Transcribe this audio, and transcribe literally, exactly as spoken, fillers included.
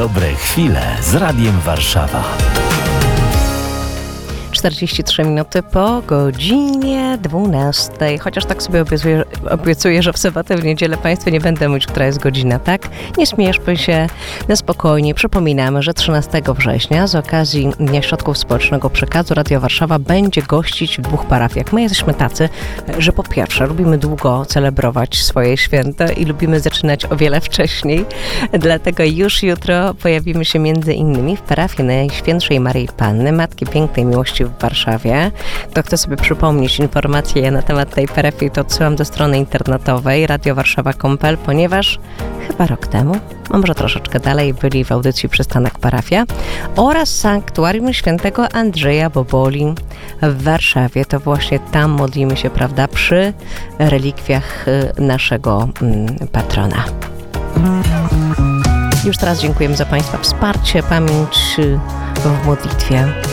Dobre chwile z Radiem Warszawa. czterdzieści trzy minuty po godzinie dwunastej. Chociaż tak sobie obiecuję, obiecuję, że w sobotę, w niedzielę Państwu nie będę mówić, która jest godzina, tak? Nie śmieszmy się, na spokojnie. Przypominamy, że trzynastego września z okazji Dnia Środków Społecznego Przekazu Radio Warszawa będzie gościć w dwóch parafiach. My jesteśmy tacy, że po pierwsze lubimy długo celebrować swoje święta i lubimy zaczynać o wiele wcześniej. Dlatego już jutro pojawimy się między innymi w parafii Najświętszej Maryi Panny, Matki Pięknej Miłości w Warszawie. Kto chce sobie przypomnieć informacje na temat tej parafii, to odsyłam do strony internetowej radiowarszawa kropka com kropka pe el, ponieważ chyba rok temu, a może troszeczkę dalej, byli w audycji Przystanek Parafia oraz Sanktuarium Świętego Andrzeja Boboli w Warszawie. To właśnie tam modlimy się, prawda, przy relikwiach naszego mm, patrona. Już teraz dziękujemy za Państwa wsparcie, pamięć w modlitwie.